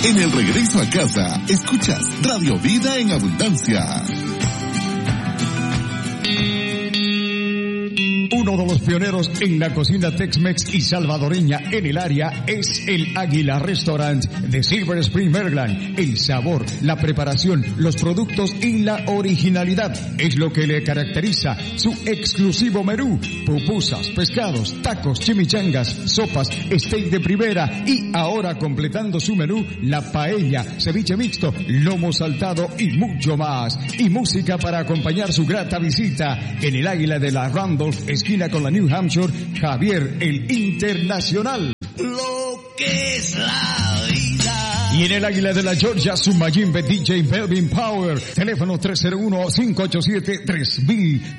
En el regreso a casa, escuchas Radio Vida en Abundancia. Uno de los pioneros en la cocina Tex-Mex y salvadoreña en el área es el Águila Restaurant de Silver Spring, Maryland. El sabor, la preparación, los productos y la originalidad es lo que le caracteriza su exclusivo menú. Pupusas, pescados, tacos, chimichangas, sopas, steak de primera y ahora completando su menú, la paella, ceviche mixto, lomo saltado y mucho más. Y música para acompañar su grata visita en el Águila de la Randolph, esquina con la New Hampshire, Javier el Internacional. Lo que es la vida. Y en el Águila de la Georgia, su Mayimbe DJ Melvin Power. Teléfono 301-587-3000.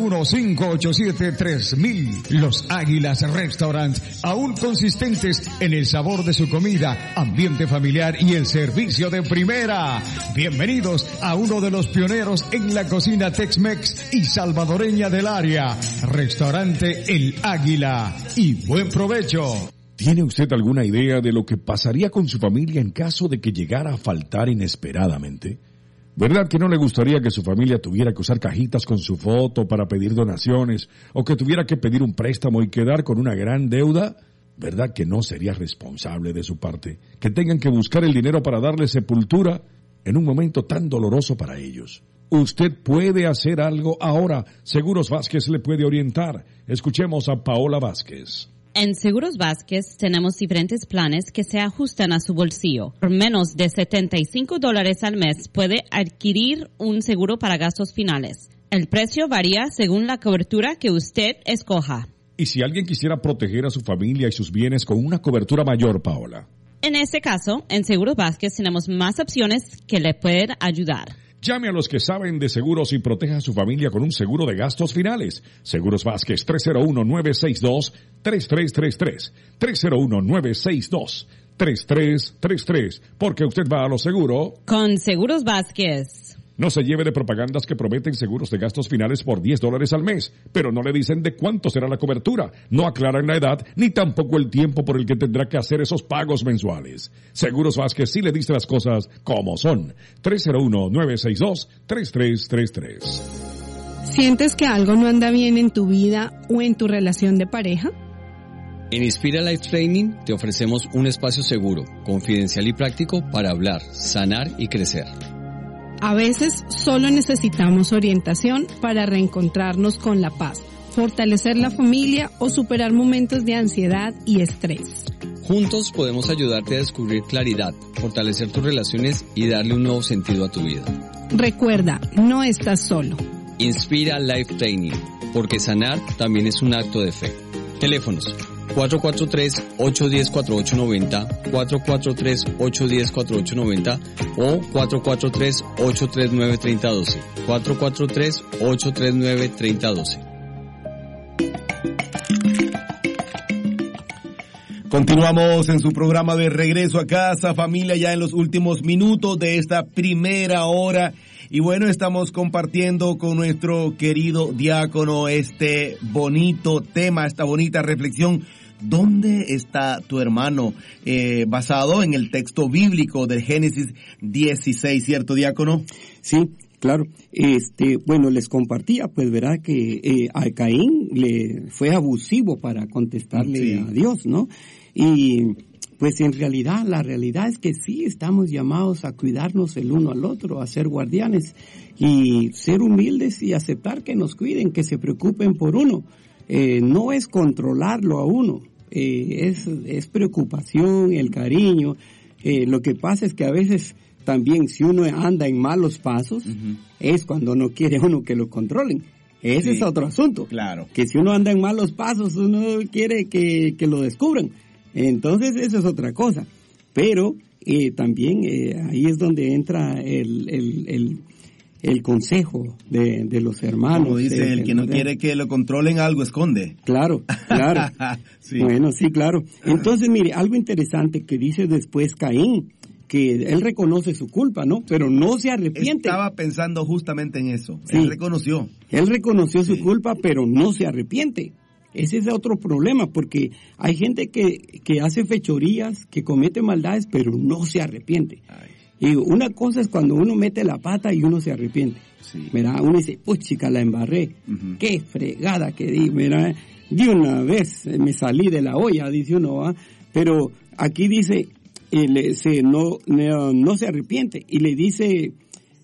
301-587-3000. Los Águilas Restaurant, aún consistentes en el sabor de su comida, ambiente familiar y el servicio de primera. Bienvenidos a uno de los pioneros en la cocina Tex-Mex y salvadoreña del área. Restaurante El Águila. Y buen provecho. ¿Tiene usted alguna idea de lo que pasaría con su familia en caso de que llegara a faltar inesperadamente? ¿Verdad que no le gustaría que su familia tuviera que usar cajitas con su foto para pedir donaciones o que tuviera que pedir un préstamo y quedar con una gran deuda? ¿Verdad que no sería responsable de su parte que tengan que buscar el dinero para darle sepultura en un momento tan doloroso para ellos? Usted puede hacer algo ahora. Seguros Vázquez le puede orientar. Escuchemos a Paola Vázquez. En Seguros Vázquez tenemos diferentes planes que se ajustan a su bolsillo. Por menos de $75 al mes puede adquirir un seguro para gastos finales. El precio varía según la cobertura que usted escoja. ¿Y si alguien quisiera proteger a su familia y sus bienes con una cobertura mayor, Paola? En este caso, en Seguros Vázquez tenemos más opciones que le pueden ayudar. Llame a los que saben de seguros y proteja a su familia con un seguro de gastos finales. Seguros Vázquez 301-962-3333. 301-962-3333. Porque usted va a lo seguro. Con Seguros Vázquez. No se lleve de propagandas que prometen seguros de gastos finales por $10 al mes, pero no le dicen de cuánto será la cobertura, no aclaran la edad, ni tampoco el tiempo por el que tendrá que hacer esos pagos mensuales. Seguros Vázquez sí le dice las cosas como son. 301-962-3333. ¿Sientes que algo no anda bien en tu vida o en tu relación de pareja? En Inspira Life Training te ofrecemos un espacio seguro, confidencial y práctico para hablar, sanar y crecer. A veces solo necesitamos orientación para reencontrarnos con la paz, fortalecer la familia o superar momentos de ansiedad y estrés. Juntos podemos ayudarte a descubrir claridad, fortalecer tus relaciones y darle un nuevo sentido a tu vida. Recuerda, no estás solo. Inspira Life Training, porque sanar también es un acto de fe. Teléfonos 443-810-4890, 443-810-4890 o 443-839-3012, 443-839-3012. Continuamos en su programa de Regreso a Casa, familia, ya en los últimos minutos de esta primera hora. Y bueno, estamos compartiendo con nuestro querido diácono este bonito tema, esta bonita reflexión. ¿Dónde está tu hermano? Basado en el texto bíblico de Génesis 16, ¿cierto, diácono? Sí, claro. Bueno, les compartía, pues verá que a Caín le fue abusivo para contestarle a Dios, ¿no? Y pues en realidad, la realidad es que sí estamos llamados a cuidarnos el uno al otro, a ser guardianes y ser humildes y aceptar que nos cuiden, que se preocupen por uno. No es controlarlo a uno, es preocupación, el cariño. Lo que pasa es que a veces también si uno anda en malos pasos, es cuando no quiere uno que lo controlen. Ese es otro asunto. Claro. Que si uno anda en malos pasos, uno quiere que lo descubran. Entonces, eso es otra cosa. Pero también ahí es donde entra el consejo de los hermanos. Como dice, el que no quiere que lo controlen, algo esconde. Claro, claro. Sí. Bueno, sí, claro. Entonces, mire, algo interesante que dice después Caín, que él reconoce su culpa, ¿no? Pero no se arrepiente. Estaba pensando justamente en eso. Sí. Él reconoció. Él reconoció su culpa, pero no se arrepiente. Ese es otro problema, porque hay gente que hace fechorías, que comete maldades, pero no se arrepiente. Y una cosa es cuando uno mete la pata y uno se arrepiente. Sí. ¿Verdad? Uno dice, chica, la embarré. Qué fregada que di, ¿verdad? De una vez me salí de la olla, dice uno, ¿va? Pero aquí dice, no se arrepiente. Y le dice,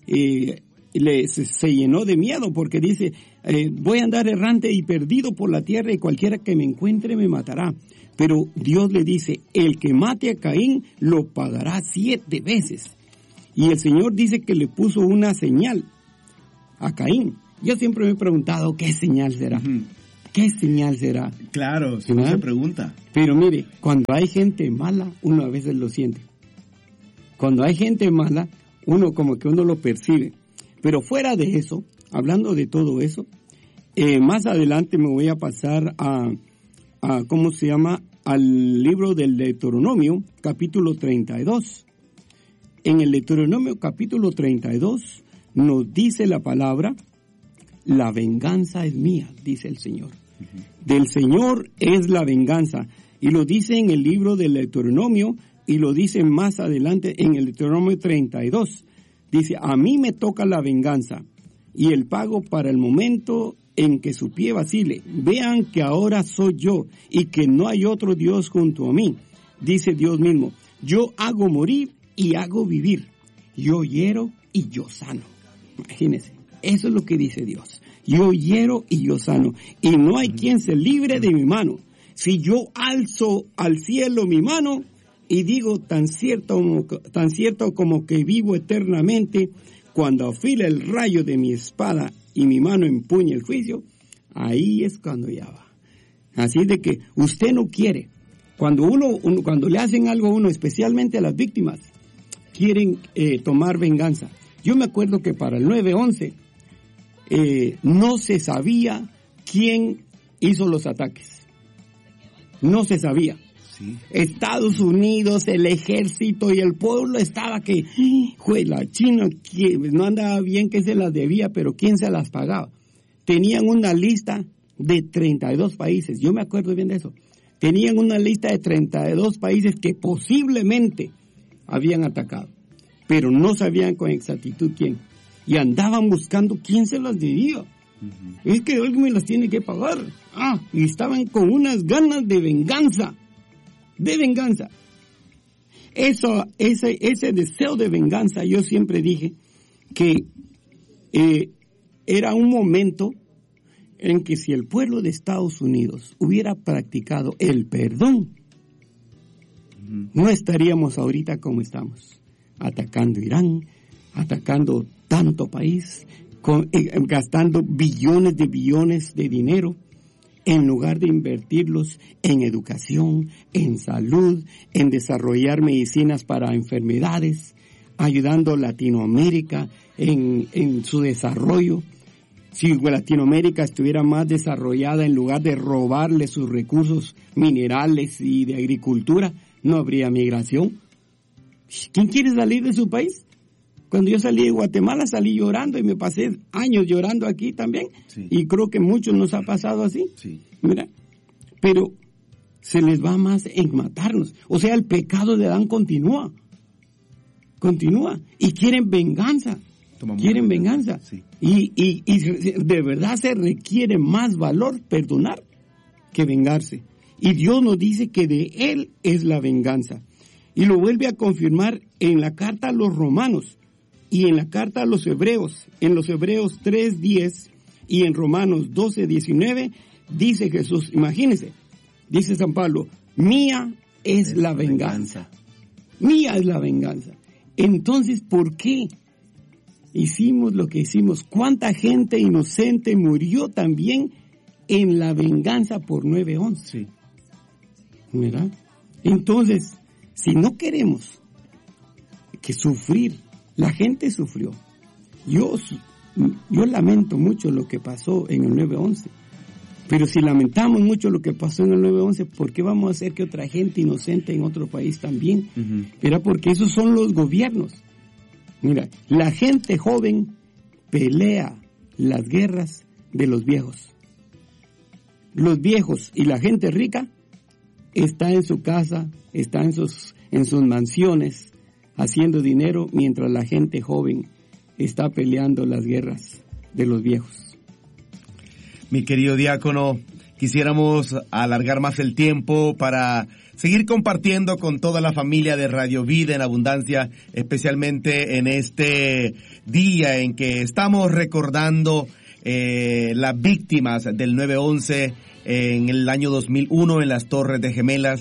se llenó de miedo porque dice, voy a andar errante y perdido por la tierra y cualquiera que me encuentre me matará. Pero Dios le dice, el que mate a Caín lo pagará 7 veces. Y el Señor dice que le puso una señal a Caín. Yo siempre me he preguntado, ¿qué señal será? ¿Qué señal será? Claro, si no se pregunta. Pero mire, cuando hay gente mala, uno a veces lo siente. Cuando hay gente mala, uno como que uno lo percibe. Pero fuera de eso, hablando de todo eso, más adelante me voy a pasar a ¿cómo se llama? Al libro del Deuteronomio, capítulo 32. En el Deuteronomio, capítulo 32, nos dice la palabra, la venganza es mía, dice el Señor. Del Señor es la venganza. Y lo dice en el libro del Deuteronomio, y lo dice más adelante en el Deuteronomio 32. Dice, a mí me toca la venganza y el pago para el momento en que su pie vacile. Vean que ahora soy yo y que no hay otro Dios junto a mí. Dice Dios mismo, yo hago morir y hago vivir. Yo hiero y yo sano. Imagínense, eso es lo que dice Dios. Yo hiero y yo sano. Y no hay quien se libre de mi mano. Si yo alzo al cielo mi mano y digo tan cierto como que vivo eternamente, cuando afila el rayo de mi espada y mi mano empuña el juicio, ahí es cuando ya va. Así de que usted no quiere. Cuando cuando le hacen algo a uno, especialmente a las víctimas, quieren tomar venganza. Yo me acuerdo que para el 9/11 no se sabía quién hizo los ataques. No se sabía. Sí. Estados Unidos, el ejército y el pueblo estaba que, la China no andaba bien que se las debía, pero quién se las pagaba. Tenían una lista de 32 países, yo me acuerdo bien de eso. Tenían una lista de 32 países que posiblemente habían atacado, pero no sabían con exactitud quién. Y andaban buscando quién se las debía. Es que alguien me las tiene que pagar. Y estaban con unas ganas de venganza. De venganza. Ese deseo de venganza, yo siempre dije que era un momento en que si el pueblo de Estados Unidos hubiera practicado el perdón, no estaríamos ahorita como estamos, atacando Irán, atacando tanto país, gastando billones de dinero, en lugar de invertirlos en educación, en salud, en desarrollar medicinas para enfermedades, ayudando a Latinoamérica en su desarrollo. Si Latinoamérica estuviera más desarrollada, en lugar de robarle sus recursos minerales y de agricultura, no habría migración. ¿Quién quiere salir de su país? Cuando yo salí de Guatemala salí llorando y me pasé años llorando aquí también. Sí. Y creo que muchos nos ha pasado así. Sí. Mira, pero se les va más en matarnos. O sea, el pecado de Adán continúa. Y quieren venganza. Quieren venganza. Sí. Y de verdad se requiere más valor perdonar que vengarse. Y Dios nos dice que de Él es la venganza. Y lo vuelve a confirmar en la carta a los romanos. Y en la carta a los hebreos, en los Hebreos 3:10 y en Romanos 12:19, dice Jesús, imagínense, dice San Pablo, mía es la venganza. Mía es la venganza. Entonces, ¿por qué hicimos lo que hicimos? ¿Cuánta gente inocente murió también en la venganza por 9/11? Sí. ¿Verdad? Entonces, si no queremos que sufrir, la gente sufrió. Yo lamento mucho lo que pasó en el 9/11. Pero si lamentamos mucho lo que pasó en el 9/11, ¿por qué vamos a hacer que otra gente inocente en otro país también? Era porque esos son los gobiernos. Mira, la gente joven pelea las guerras de los viejos. los viejos y la gente rica está en su casa, está en sus mansiones haciendo dinero, mientras la gente joven está peleando las guerras de los viejos. Mi querido diácono, quisiéramos alargar más el tiempo para seguir compartiendo con toda la familia de Radio Vida en Abundancia, especialmente en este día en que estamos recordando las víctimas del 9/11 en el año 2001 en las Torres Gemelas,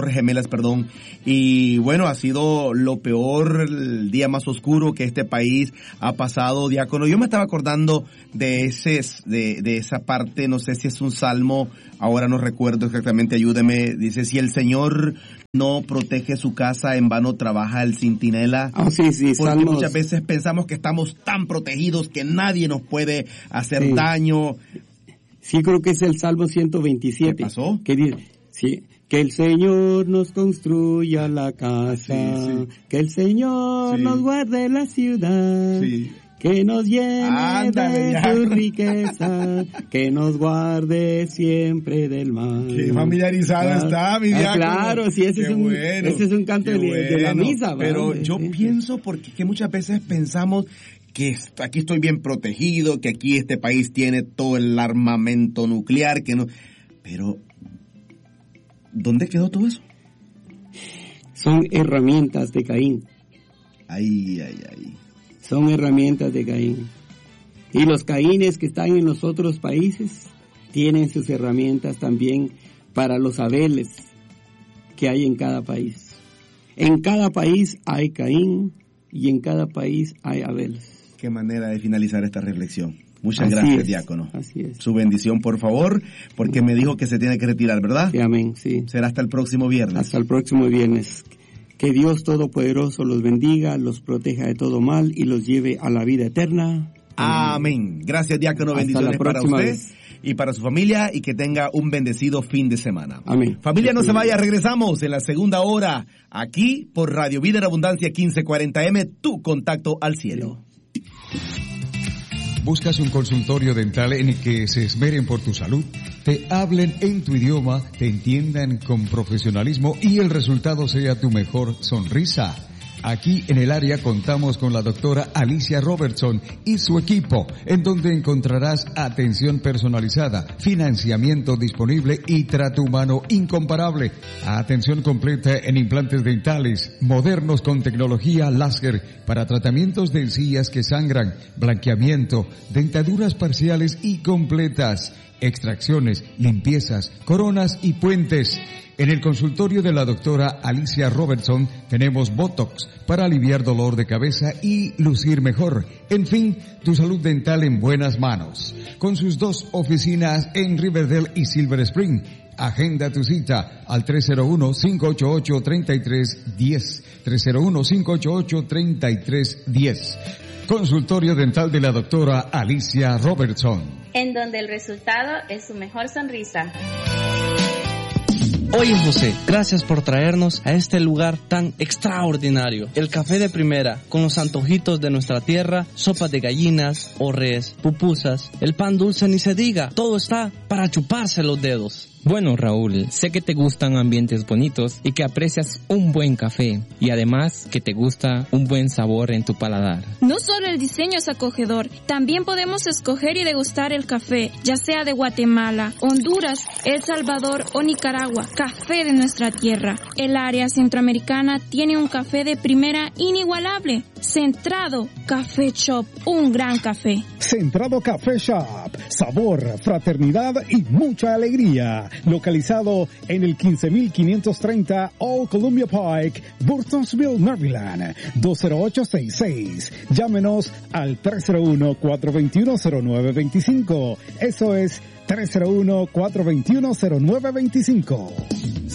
y bueno, ha sido lo peor, el día más oscuro que este país ha pasado, diácono. Yo me estaba acordando de esa parte, no sé si es un salmo, ahora no recuerdo exactamente, ayúdeme, dice: si el Señor no protege su casa, en vano trabaja el centinela. Sí, porque salmos. Muchas veces pensamos que estamos tan protegidos que nadie nos puede hacer daño. Sí, creo que es el Salmo 127. ¿Qué pasó? Que dice, sí, que el Señor nos construya la casa, sí. Que el Señor nos guarde la ciudad, que nos llene de su riqueza, que nos guarde siempre del mal. Qué familiarizado está, mi diácono. Claro, sí, ese es un canto de la misa. Pero yo pienso, porque que muchas veces pensamos que aquí estoy bien protegido, que aquí este país tiene todo el armamento nuclear, que no... Pero, ¿dónde quedó todo eso? Son herramientas de Caín. Ay. Son herramientas de Caín. Y los Caínes que están en los otros países tienen sus herramientas también para los Abeles que hay en cada país. En cada país hay Caín y en cada país hay Abeles. Qué manera de finalizar esta reflexión. Muchas gracias, diácono. Así es. Su bendición, por favor, porque me dijo que se tiene que retirar, ¿verdad? Sí, amén, sí. Será hasta el próximo viernes. Hasta el próximo viernes. Que Dios Todopoderoso los bendiga, los proteja de todo mal y los lleve a la vida eterna. Amén. Gracias, diácono. Bendiciones para usted y para su familia, y que tenga un bendecido fin de semana. Amén. Familia, no se vaya, regresamos en la segunda hora, aquí por Radio Vida en Abundancia 1540M, tu contacto al cielo. ¿Buscas un consultorio dental en el que se esmeren por tu salud? Te hablen en tu idioma, te entiendan con profesionalismo y el resultado sea tu mejor sonrisa. Aquí en el área contamos con la doctora Alicia Robertson y su equipo, en donde encontrarás atención personalizada, financiamiento disponible y trato humano incomparable. Atención completa en implantes dentales, modernos con tecnología láser para tratamientos de encías que sangran, blanqueamiento, dentaduras parciales y completas, extracciones, limpiezas, coronas y puentes. En el consultorio de la doctora Alicia Robertson tenemos Botox para aliviar dolor de cabeza y lucir mejor. En fin, tu salud dental en buenas manos. Con sus 2 oficinas en Riverdale y Silver Spring. Agenda tu cita al 301-588-3310. 301-588-3310. Consultorio dental de la doctora Alicia Robertson. En donde el resultado es su mejor sonrisa. Oye José, gracias por traernos a este lugar tan extraordinario. El café de primera, con los antojitos de nuestra tierra, sopas de gallinas, o res, pupusas, el pan dulce ni se diga, todo está para chuparse los dedos. Bueno, Raúl, sé que te gustan ambientes bonitos y que aprecias un buen café y además que te gusta un buen sabor en tu paladar. No solo el diseño es acogedor, también podemos escoger y degustar el café, ya sea de Guatemala, Honduras, El Salvador o Nicaragua, café de nuestra tierra. El área centroamericana tiene un café de primera inigualable. Centrado Café Shop, un gran café. Centrado Café Shop, sabor, fraternidad y mucha alegría. Localizado en el 15530 Old Columbia Pike, Burtonsville, Maryland, 20866. Llámenos al 301-421-0925. Eso es 301-421-0925.